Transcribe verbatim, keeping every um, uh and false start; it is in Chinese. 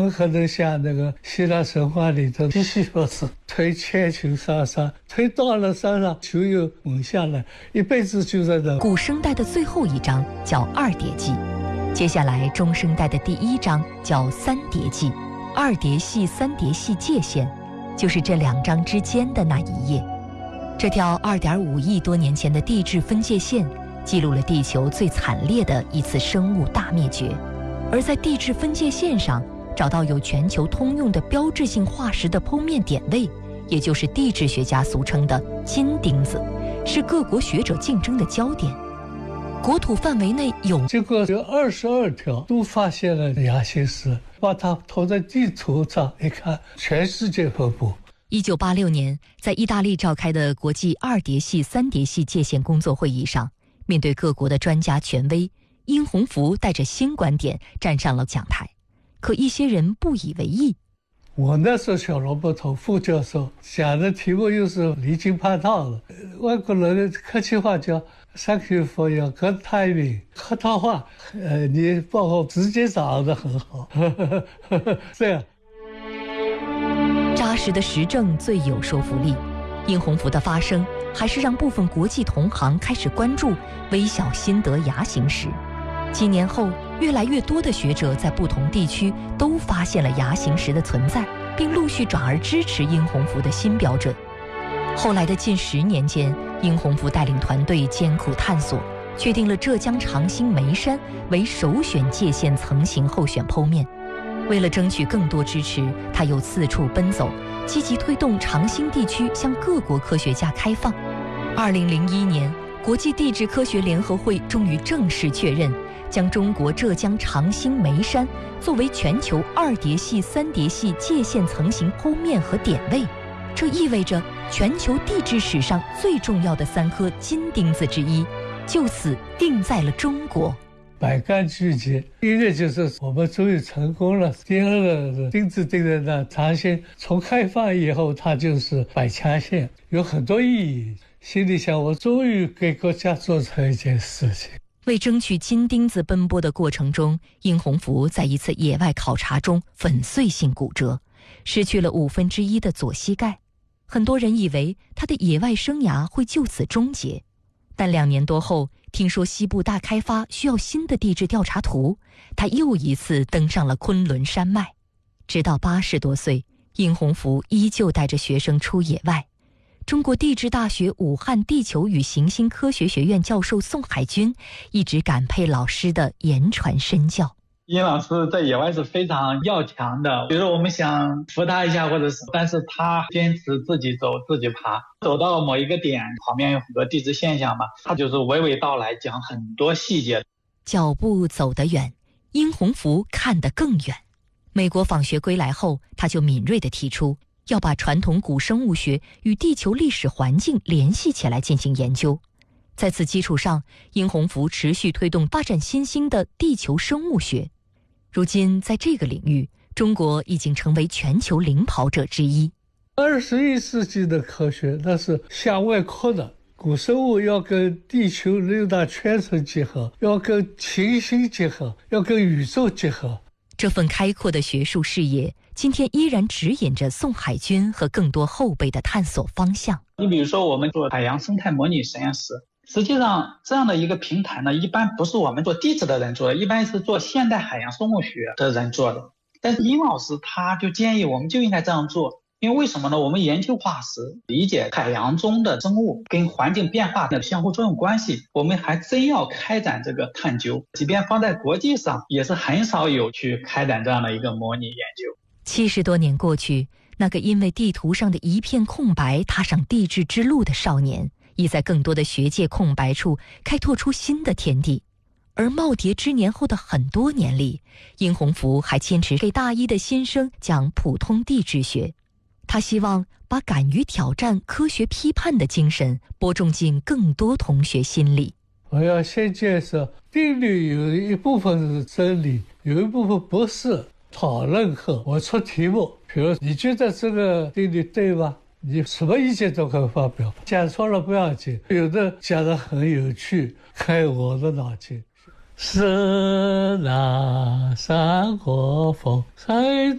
很可能像那个希腊神话里的西西弗斯，推千秋沙沙，推到了山上就有猛下来，一辈子就在那。 古生代的最后一章叫二叠纪，接下来中生代的第一章叫三叠纪。二叠系三叠系界限，就是这两章之间的那一页。这条 二点五亿多年前的地质分界线记录了地球最惨烈的一次生物大灭绝，而在地质分界线上找到有全球通用的标志性化石的剖面点位，也就是地质学家俗称的金钉子，是各国学者竞争的焦点。国土范围内有结果有二十二条都发现了亚新石，把它投在地图上一看，全世界分布。 一九八六年，在意大利召开的国际二叠系三叠系界限工作会议上，面对各国的专家权威，殷洪福带着新观点站上了讲台。可一些人不以为意。 我那时候小萝卜头副教授讲的题目又是离经叛道的，外国人的客气话叫 Thank you for your good timing， 客套话，呃，你帮我直接掌握得很好，这样。 扎实的实证最有说服力。殷洪福的发声还是让部分国际同行开始关注微小辛德崖形石。几年后，越来越多的学者在不同地区都发现了崖形石的存在，并陆续转而支持殷洪福的新标准。后来的近十年间，殷洪福带领团队艰苦探索，确定了浙江长兴眉山为首选界限层型候选剖面。为了争取更多支持，他又四处奔走，积极推动长兴地区向各国科学家开放。二零零一年，国际地质科学联合会终于正式确认，将中国浙江长兴眉山作为全球二叠系三叠系界限层型剖面和点位。这意味着全球地质史上最重要的三颗金钉子之一，就此定在了中国。 百感俱结，第一个就是我们终于成功了，第二个是钉子钉在那，长兴从开放以后它就是百强县，有很多意义。心里想，我终于给国家做成一件事情。 为争取金钉子奔波的过程中，殷洪福在一次野外考察中粉碎性骨折，失去了五分之一的左膝盖。很多人以为他的野外生涯会就此终结，但两年多后，听说西部大开发需要新的地质调查图，他又一次登上了昆仑山脉。直到八十多岁，殷洪福依旧带着学生出野外。中国地质大学武汉地球与行星科学学院教授宋海军一直感佩老师的言传身教。 殷老师在野外是非常要强的，比如说我们想扶他一下或者是，但是他坚持自己走自己爬，走到某一个点，旁边有很多地质现象嘛，他就是娓娓道来，讲很多细节。 脚步走得远，殷洪福看得更远。美国访学归来后，他就敏锐地提出要把传统古生物学与地球历史环境联系起来进行研究。在此基础上，殷洪福持续推动发展新兴的地球生物学。如今在这个领域，中国已经成为全球领跑者之一。 二十一世纪的科学那是向外扩的，古生物要跟地球六大圈层结合，要跟行星结合，要跟宇宙结合。 这份开阔的学术视野，今天依然指引着宋海军和更多后辈的探索方向。 你比如说我们做海洋生态模拟实验室，实际上这样的一个平台呢，一般不是我们做地质的人做的，一般是做现代海洋生物学的人做的。但是殷老师他就建议我们就应该这样做，因为为什么呢？我们研究化石，理解海洋中的生物跟环境变化的相互作用关系，我们还真要开展这个探究，即便放在国际上也是很少有去开展这样的一个模拟研究。 七十多年过去，那个因为地图上的一片空白踏上地质之路的少年，已在更多的学界空白处开拓出新的天地。而耄耋之年后的很多年里，殷洪福还坚持给大一的新生讲普通地质学。他希望把敢于挑战科学批判的精神播种进更多同学心里。 我要先介绍定律，有一部分是真理，有一部分不是。讨论后我出题目，比如你觉得这个定律对吗？你什么意见都可以发表，讲错了不要紧，有的讲得很有趣，开我的脑筋。是那山河风吹